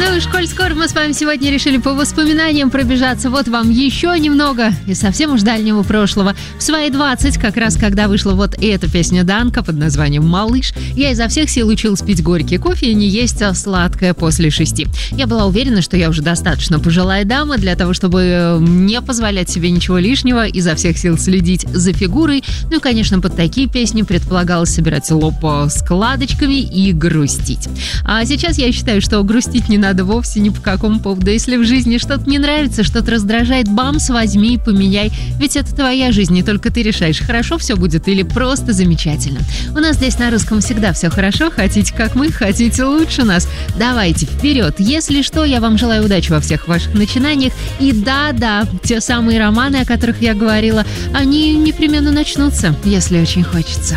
Ну уж, коль скоро мы с вами сегодня решили по воспоминаниям пробежаться, вот вам еще немного из совсем уж дальнего прошлого. В свои 20, как раз когда вышла вот эта песня Данка под названием «Малыш», я изо всех сил училась пить горький кофе и не есть сладкое после 6. Я была уверена, что я уже достаточно пожилая дама для того, чтобы не позволять себе ничего лишнего, изо всех сил следить за фигурой. Ну и, конечно, под такие песни предполагалось собирать лоб складочками и грустить. А сейчас я считаю, что грустить не надо вовсе ни по какому поводу. Если в жизни что-то не нравится, что-то раздражает, бамс, возьми и поменяй. Ведь это твоя жизнь, и только ты решаешь, хорошо все будет или просто замечательно. У нас здесь на русском всегда все хорошо. Хотите, как мы, хотите лучше нас. Давайте, вперед. Если что, я вам желаю удачи во всех ваших начинаниях. И да, те самые романы, о которых я говорила, они непременно начнутся, если очень хочется.